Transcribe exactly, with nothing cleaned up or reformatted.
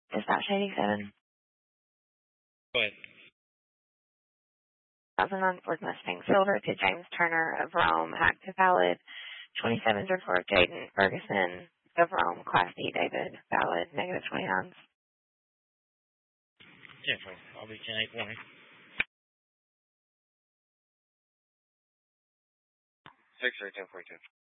Dispatch eighty-seven. Go ahead. two thousand nine Ford Mustang Silver to James Turner of Rome, active valid. twenty-seven report Jaden Ferguson of Rome, Class D David, valid, negative twenty-nine. ten four. I'll be ten eight warning. six three ten forty-two.